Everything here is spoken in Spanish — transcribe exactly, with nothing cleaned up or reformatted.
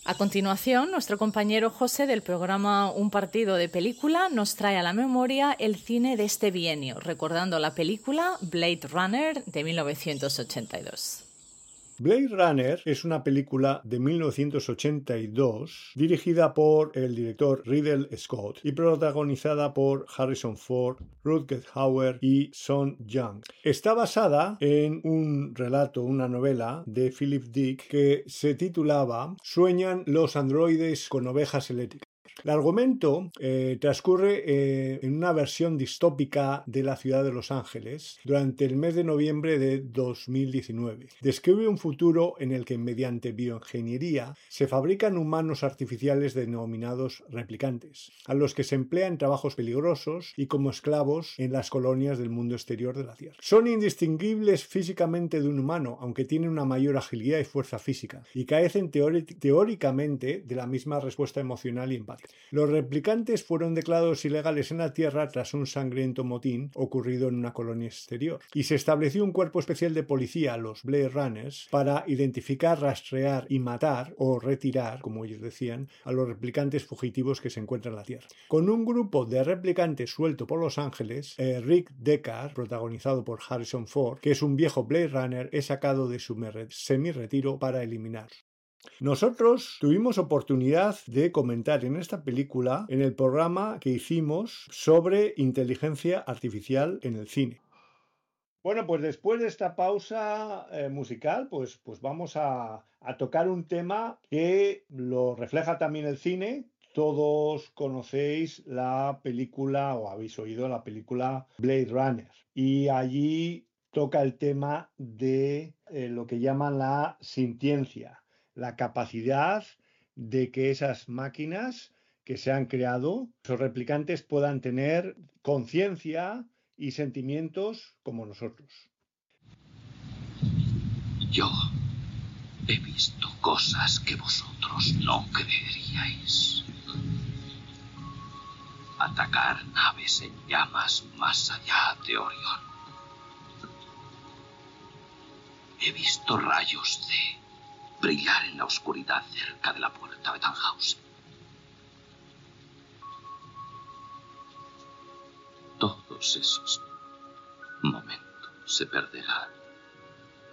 A continuación, nuestro compañero José del programa Un partido de película nos trae a la memoria el cine de este bienio, recordando la película Blade Runner de mil novecientos ochenta y dos. Blade Runner es una película de mil novecientos ochenta y dos dirigida por el director Ridley Scott y protagonizada por Harrison Ford, Rutger Hauer y Sean Young. Está basada en un relato, una novela de Philip Dick que se titulaba ¿Sueñan los androides con ovejas eléctricas? El argumento eh, transcurre eh, en una versión distópica de la ciudad de Los Ángeles durante el mes de noviembre de dos mil diecinueve. Describe un futuro en el que mediante bioingeniería se fabrican humanos artificiales denominados replicantes, a los que se emplea en trabajos peligrosos y como esclavos en las colonias del mundo exterior de la Tierra. Son indistinguibles físicamente de un humano, aunque tienen una mayor agilidad y fuerza física, y carecen teóricamente de la misma respuesta emocional y empática. Los replicantes fueron declarados ilegales en la Tierra tras un sangriento motín ocurrido en una colonia exterior, y se estableció un cuerpo especial de policía, los Blade Runners, para identificar, rastrear y matar, o retirar, como ellos decían, a los replicantes fugitivos que se encuentran en la Tierra. Con un grupo de replicantes suelto por Los Ángeles, eh, Rick Deckard, protagonizado por Harrison Ford, que es un viejo Blade Runner, es sacado de su semi-retiro para eliminarlos. Nosotros tuvimos oportunidad de comentar en esta película en el programa que hicimos sobre inteligencia artificial en el cine. Bueno, pues después de esta pausa eh, musical, pues, pues vamos a, a tocar un tema que lo refleja también el cine. Todos conocéis la película o habéis oído la película Blade Runner y allí toca el tema de eh, lo que llaman la sintiencia. La capacidad de que esas máquinas que se han creado, esos replicantes, puedan tener conciencia y sentimientos como nosotros. Yo he visto cosas que vosotros no creeríais. Atacar naves en llamas más allá de Orión. He visto rayos de brillar en la oscuridad cerca de la puerta de Tannhausen. Todos esos momentos se perderán